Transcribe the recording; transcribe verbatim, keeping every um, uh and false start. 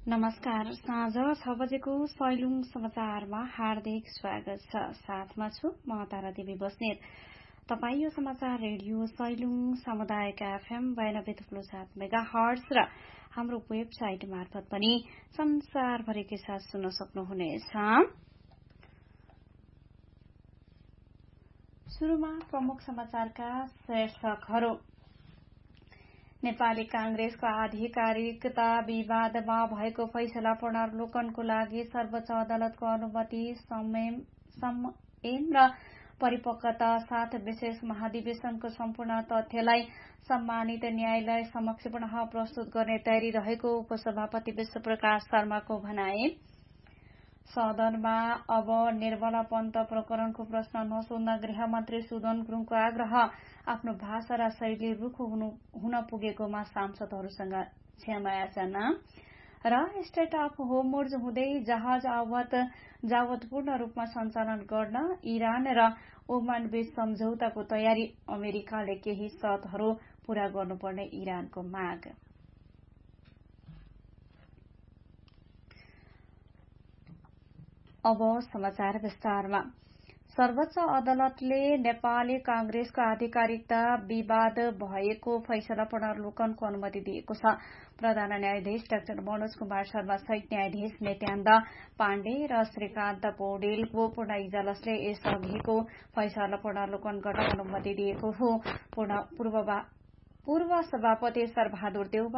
नमस्कार। साँझ छ बजेको सैलुङ समाचारमा हार्दिक स्वागत छ। साथमा छु म तारा देवी बस्नेत। तपाई यो समाचार रेडियो सैलुङ सामुदायिक एफएम बयानब्बे थुप्लो सात मेगा हर्ट्ज र हाम्रो वेबसाइट मार्फत पनि संसारभरिकै साथ सुन्न सक्नुहुनेछ। सुरुमा प्रमुख समाचारका शीर्षकहरू। नेपाली कांग्रेसको आधिकारिकता विवादमा भएको फैसला पुनर्वलोकनको लागि सर्वोच्च अदालतको अनुमति संयम र परिपक्वता साथ विशेष महाधिवेशनको सम्पूर्ण तथ्यलाई सम्मानित न्यायालय समक्ष पुनः प्रस्तुत गर्ने तयारी रहेको उपसभापति विश्वप्रकाश शर्माको भनाई। सदनमा अब निर्मला पन्त प्रकरणको प्रश्न नसोध्न गृहमन्त्री सुदन गुरूङको आग्रह। आफ्नो भाषा र शैली रुखो हुन पुगेकोमा सांसदहरूसँग क्षमायाचना। र स्टेट अफ होर्मुज हुँदै जहाज आवत जावत पूर्ण रूपमा सञ्चालन गर्न इरान र ओमान बीच सम्झौताको तयारी। अमेरिकाले केही शर्तहरू पूरा गर्नुपर्ने इरानको माग। अब समाचार विस्तारमा। सर्वोच्च अदालतले नेपाली कांग्रेसको आधिकारिकता विवाद भएको फैसला पुनर्वलोकनको अनुमति दिएको छ। प्रधान न्यायाधीश डाक्टर मनोज कुमार शर्मा सहित न्यायाधीश नित्यानन्द पाण्डे र श्रीकान्त पौडेलको पूर्ण इजलासले यसअघिको फैसला पुनर्वलोकन गर्न अनुमति दिएको हो। पूर्व सभापति सरबहादुर देउवा